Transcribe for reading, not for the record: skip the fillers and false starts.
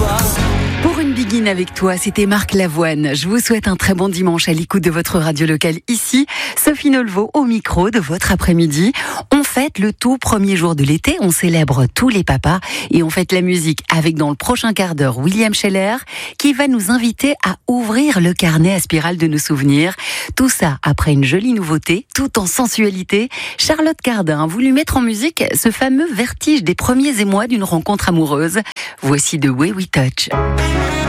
toi. Pour une Begin avec toi, c'était Marc Lavoine. Je vous souhaite un très bon dimanche à l'écoute de votre radio locale ici. Sophie Nolvo au micro de votre après-midi. On fête le tout premier jour de l'été, on célèbre tous les papas et on fête la musique avec dans le prochain quart d'heure William Scheller qui va nous inviter à ouvrir le carnet à spirale de nos souvenirs. Tout ça après une jolie nouveauté, tout en sensualité. Charlotte Cardin a voulu mettre en musique ce fameux vertige des premiers émois d'une rencontre amoureuse. Voici The Way We Touch.